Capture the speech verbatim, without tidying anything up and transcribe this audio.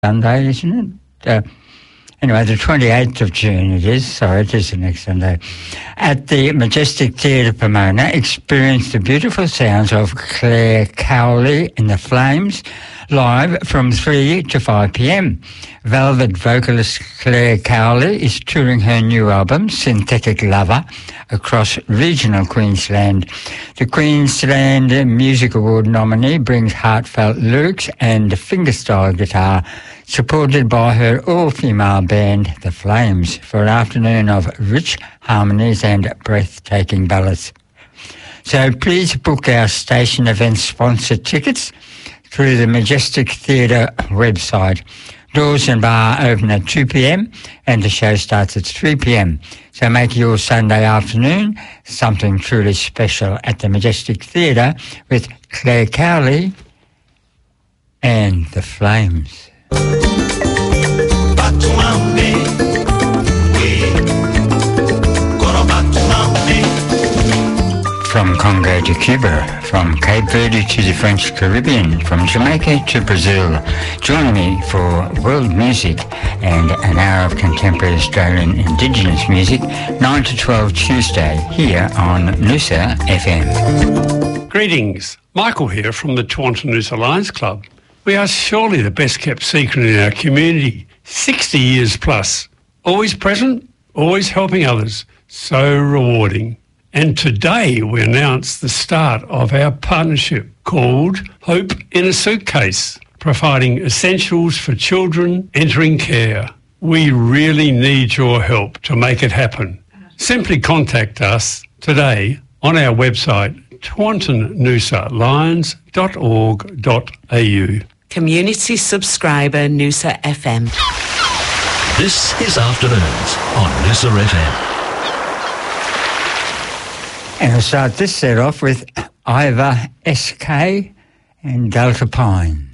Sunday, isn't it? Uh, anyway, the twenty-eighth of June it is. Sorry, it is the next Sunday. At the Majestic Theatre Pomona, experience the beautiful sounds of Claire Cowley and the Flames live from three to five p.m. Velvet vocalist Claire Cowley is touring her new album, Synthetic Lover, across regional Queensland. The Queensland Music Award nominee brings heartfelt lyrics and fingerstyle guitar, supported by her all-female band, The Flames, for an afternoon of rich harmonies and breathtaking ballads. So please book our station event sponsor tickets through the Majestic Theatre website. Doors and bar open at two p.m. and the show starts at three p.m. So make your Sunday afternoon something truly special at the Majestic Theatre with Claire Cowley and The Flames. From Congo to Cuba, from Cape Verde to the French Caribbean, from Jamaica to Brazil, join me for world music and an hour of contemporary Australian Indigenous music, nine to twelve Tuesday, here on Noosa F M. Greetings, Michael here from the Toronto Noosa Lions Club. We are surely the best kept secret in our community, sixty years plus. Always present, always helping others, so rewarding. And today we announce the start of our partnership called Hope in a Suitcase, providing essentials for children entering care. We really need your help to make it happen. Simply contact us today on our website, taunton noosa lions dot org dot a u. Community subscriber Noosa F M. This is Afternoons on Noosa F M. And we'll start this set off with Ivor S K and Delta Pine.